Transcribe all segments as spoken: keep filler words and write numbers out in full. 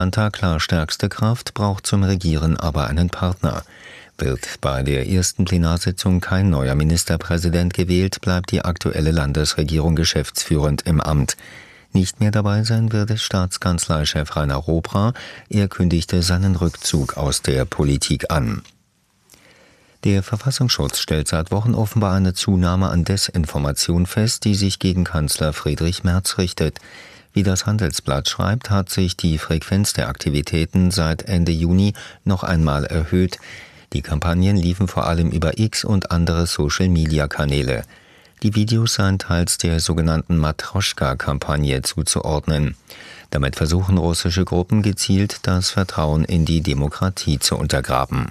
Landtag klar stärkste Kraft, braucht zum Regieren aber einen Partner. Wird bei der ersten Plenarsitzung kein neuer Ministerpräsident gewählt, bleibt die aktuelle Landesregierung geschäftsführend im Amt. Nicht mehr dabei sein wird Staatskanzleichef Rainer Robra. Er kündigte seinen Rückzug aus der Politik an. Der Verfassungsschutz stellt seit Wochen offenbar eine Zunahme an Desinformation fest, die sich gegen Kanzler Friedrich Merz richtet. Wie das Handelsblatt schreibt, hat sich die Frequenz der Aktivitäten seit Ende Juni noch einmal erhöht. Die Kampagnen liefen vor allem über X und andere Social-Media-Kanäle. Die Videos seien teils der sogenannten Matroschka-Kampagne zuzuordnen. Damit versuchen russische Gruppen gezielt, das Vertrauen in die Demokratie zu untergraben.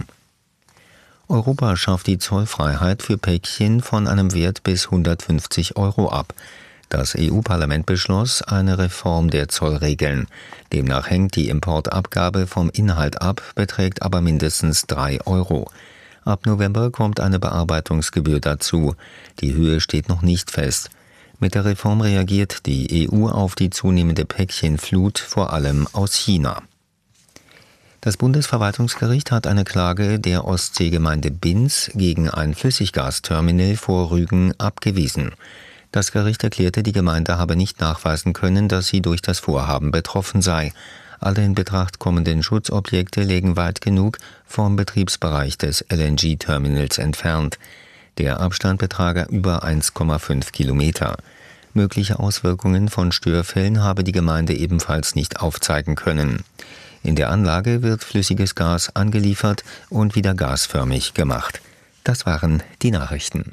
Europa schafft die Zollfreiheit für Päckchen von einem Wert bis hundertfünfzig Euro ab. Das E U-Parlament beschloss eine Reform der Zollregeln. Demnach hängt die Importabgabe vom Inhalt ab, beträgt aber mindestens drei Euro. Ab November kommt eine Bearbeitungsgebühr dazu. Die Höhe steht noch nicht fest. Mit der Reform reagiert die E U auf die zunehmende Päckchenflut, vor allem aus China. Das Bundesverwaltungsgericht hat eine Klage der Ostseegemeinde Binz gegen ein Flüssiggasterminal vor Rügen abgewiesen. Das Gericht erklärte, die Gemeinde habe nicht nachweisen können, dass sie durch das Vorhaben betroffen sei. Alle in Betracht kommenden Schutzobjekte lägen weit genug vom Betriebsbereich des L N G-Terminals entfernt. Der Abstand betrage über eins Komma fünf Kilometer. Mögliche Auswirkungen von Störfällen habe die Gemeinde ebenfalls nicht aufzeigen können. In der Anlage wird flüssiges Gas angeliefert und wieder gasförmig gemacht. Das waren die Nachrichten.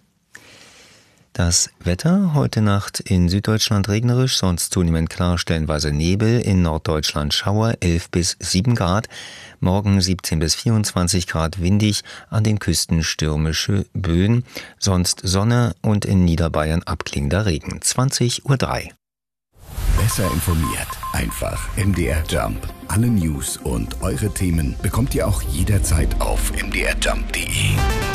Das Wetter: heute Nacht in Süddeutschland regnerisch, sonst zunehmend klar, stellenweise Nebel, in Norddeutschland Schauer, elf bis sieben Grad, morgen siebzehn bis vierundzwanzig Grad, windig, an den Küsten stürmische Böen, sonst Sonne und in Niederbayern abklingender Regen. zwanzig Uhr drei. Besser informiert, einfach M D R Jump. Alle News und eure Themen bekommt ihr auch jederzeit auf m d r jump punkt d e.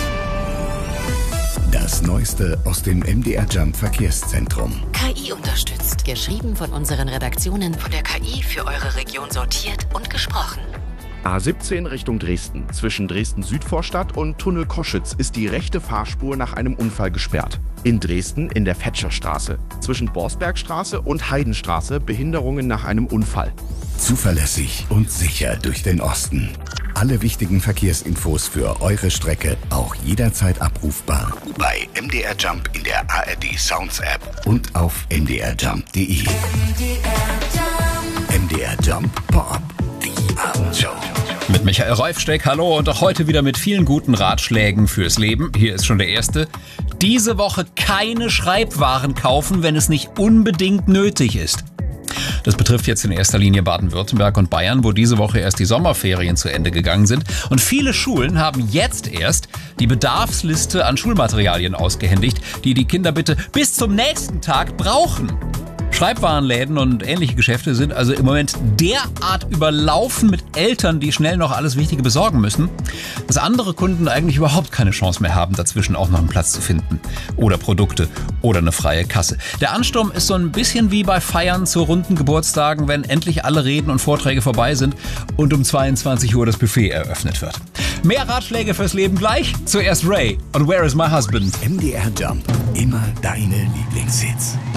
Das Neueste aus dem M D R Jump Verkehrszentrum. K I unterstützt. Geschrieben von unseren Redaktionen, von der K I für eure Region sortiert und gesprochen. A siebzehn Richtung Dresden. Zwischen Dresden-Südvorstadt und Tunnel Koschitz ist die rechte Fahrspur nach einem Unfall gesperrt. In Dresden in der Fetscherstraße. Zwischen Borsbergstraße und Heidenstraße Behinderungen nach einem Unfall. Zuverlässig und sicher durch den Osten. Alle wichtigen Verkehrsinfos für eure Strecke auch jederzeit abrufbar bei M D R Jump in der A R D Sounds App und auf m d r jump punkt d e. M D R Jump Pop, die Abendshow. Mit Michael Reufsteck, hallo, und auch heute wieder mit vielen guten Ratschlägen fürs Leben. Hier ist schon der erste. Diese Woche keine Schreibwaren kaufen, wenn es nicht unbedingt nötig ist. Das betrifft jetzt in erster Linie Baden-Württemberg und Bayern, wo diese Woche erst die Sommerferien zu Ende gegangen sind. Und viele Schulen haben jetzt erst die Bedarfsliste an Schulmaterialien ausgehändigt, die die Kinder bitte bis zum nächsten Tag brauchen. Schreibwarenläden und ähnliche Geschäfte sind also im Moment derart überlaufen mit Eltern, die schnell noch alles Wichtige besorgen müssen, dass andere Kunden eigentlich überhaupt keine Chance mehr haben, dazwischen auch noch einen Platz zu finden. Oder Produkte oder eine freie Kasse. Der Ansturm ist so ein bisschen wie bei Feiern zu runden Geburtstagen, wenn endlich alle Reden und Vorträge vorbei sind und um zweiundzwanzig Uhr das Buffet eröffnet wird. Mehr Ratschläge fürs Leben gleich. Zuerst Ray und Where is my husband? M D R Jump. Immer deine Lieblingshits.